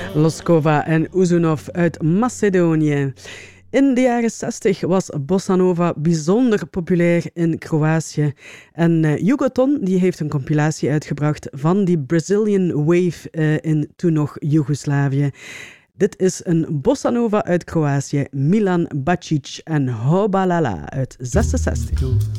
Loskova en Uzunov uit Macedonië. In de jaren 60 was bossa nova bijzonder populair in Kroatië. En Yugoton die heeft een compilatie uitgebracht van die Brazilian Wave in toen nog Joegoslavië. Dit is een bossa nova uit Kroatië, Milan Bacic en Hobalala uit 66.